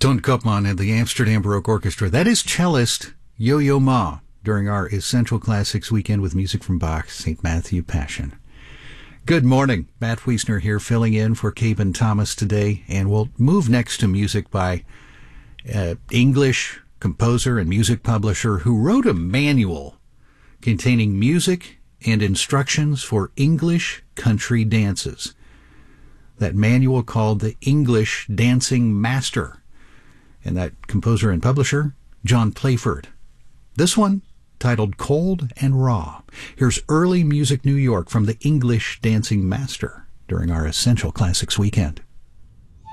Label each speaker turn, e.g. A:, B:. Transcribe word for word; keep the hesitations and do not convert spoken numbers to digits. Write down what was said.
A: Ton Koopman and the Amsterdam Baroque Orchestra. That is cellist Yo-Yo Ma during our Essential Classics weekend with music from Bach's Saint Matthew Passion. Good morning. Matt Wiesner here filling in for Caben Thomas today, and we'll move next to music by uh, English composer and music publisher who wrote a manual containing music and instructions for English country dances. That manual called the English Dancing Master. And that composer and publisher, John Playford. This one, titled Cold and Raw. Here's Early Music New York from the English Dancing Master during our Essential Classics weekend.